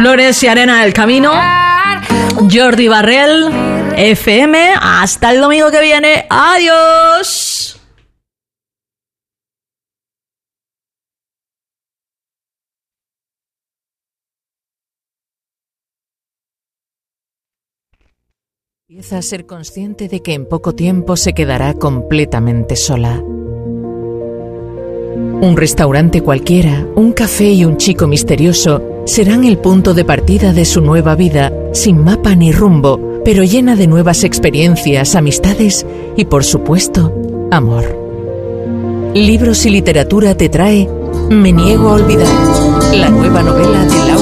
Flores y arena del camino. Jordi Barrel, FM. Hasta el domingo que viene. Adiós. Empieza a ser consciente de que en poco tiempo se quedará completamente sola. Un restaurante cualquiera, un café y un chico misterioso serán el punto de partida de su nueva vida, sin mapa ni rumbo, pero llena de nuevas experiencias, amistades y, por supuesto, amor. Libros y Literatura te trae Me niego a olvidar, la nueva novela de Laura